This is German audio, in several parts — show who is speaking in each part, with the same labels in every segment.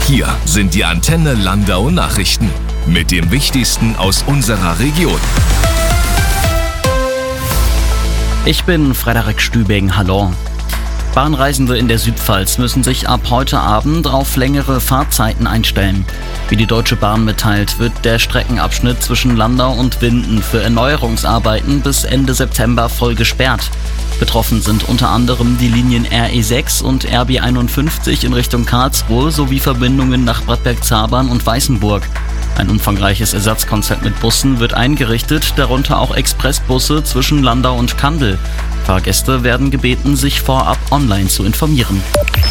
Speaker 1: Hier sind die Antenne Landau Nachrichten mit dem Wichtigsten aus unserer Region.
Speaker 2: Ich bin Frederik Stübing, hallo. Bahnreisende in der Südpfalz müssen sich ab heute Abend auf längere Fahrzeiten einstellen. Wie die Deutsche Bahn mitteilt, wird der Streckenabschnitt zwischen Landau und Winden für Erneuerungsarbeiten bis Ende September voll gesperrt. Betroffen sind unter anderem die Linien RE6 und RB51 in Richtung Karlsruhe sowie Verbindungen nach Bad Bergzabern und Weißenburg. Ein umfangreiches Ersatzkonzept mit Bussen wird eingerichtet, darunter auch Expressbusse zwischen Landau und Kandel. Fahrgäste werden gebeten, sich vorab online zu informieren.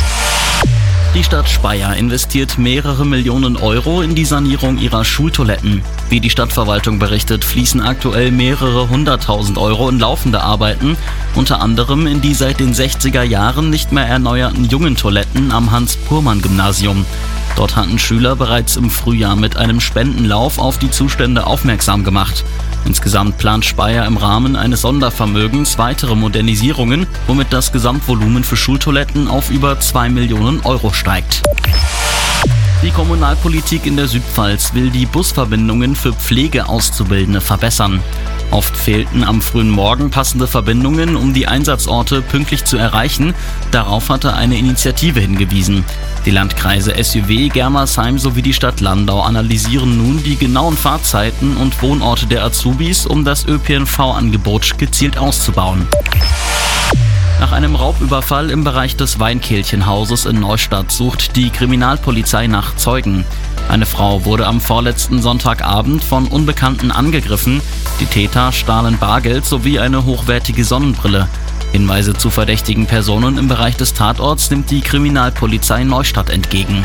Speaker 2: Die Stadt Speyer investiert mehrere Millionen Euro in die Sanierung ihrer Schultoiletten. Wie die Stadtverwaltung berichtet, fließen aktuell mehrere 100.000 Euro in laufende Arbeiten, unter anderem in die seit den 60er Jahren nicht mehr erneuerten Jungentoiletten am Hans-Purmann-Gymnasium. Dort hatten Schüler bereits im Frühjahr mit einem Spendenlauf auf die Zustände aufmerksam gemacht. Insgesamt plant Speyer im Rahmen eines Sondervermögens weitere Modernisierungen, womit das Gesamtvolumen für Schultoiletten auf über 2 Millionen Euro steigt. Die Kommunalpolitik in der Südpfalz will die Busverbindungen für Pflegeauszubildende verbessern. Oft fehlten am frühen Morgen passende Verbindungen, um die Einsatzorte pünktlich zu erreichen. Darauf hatte eine Initiative hingewiesen. Die Landkreise SUW, Germersheim sowie die Stadt Landau analysieren nun die genauen Fahrzeiten und Wohnorte der Azubis, um das ÖPNV-Angebot gezielt auszubauen. Nach einem Raubüberfall im Bereich des Weinkehlchenhauses in Neustadt sucht die Kriminalpolizei nach Zeugen. Eine Frau wurde am vorletzten Sonntagabend von Unbekannten angegriffen. Die Täter stahlen Bargeld sowie eine hochwertige Sonnenbrille. Hinweise zu verdächtigen Personen im Bereich des Tatorts nimmt die Kriminalpolizei Neustadt entgegen.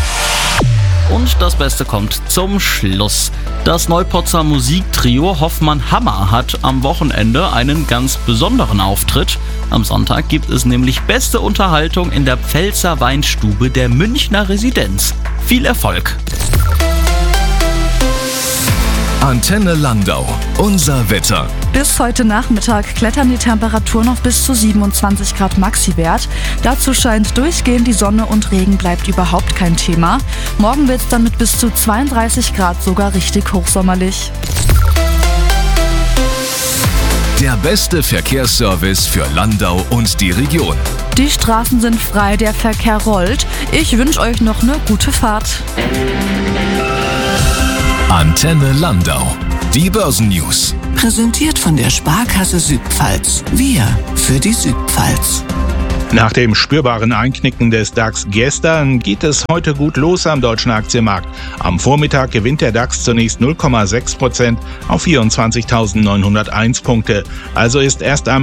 Speaker 2: Und das Beste kommt zum Schluss. Das Neupotzer Musiktrio Hoffmann Hammer hat am Wochenende einen ganz besonderen Auftritt. Am Sonntag gibt es nämlich beste Unterhaltung in der Pfälzer Weinstube der Münchner Residenz. Viel Erfolg!
Speaker 1: Antenne Landau, unser Wetter.
Speaker 3: Bis heute Nachmittag klettern die Temperaturen auf bis zu 27 Grad Maxi-Wert. Dazu scheint durchgehend die Sonne und Regen bleibt überhaupt kein Thema. Morgen wird es dann mit bis zu 32 Grad sogar richtig hochsommerlich.
Speaker 1: Der beste Verkehrsservice für Landau und die Region.
Speaker 3: Die Straßen sind frei, der Verkehr rollt. Ich wünsche euch noch eine gute Fahrt.
Speaker 1: Antenne Landau. Die Börsennews.
Speaker 4: Präsentiert von der Sparkasse Südpfalz. Wir für die Südpfalz.
Speaker 5: Nach dem spürbaren Einknicken des DAX gestern geht es heute gut los am deutschen Aktienmarkt. Am Vormittag gewinnt der DAX zunächst 0,6% auf 24.901 Punkte. Also ist erst am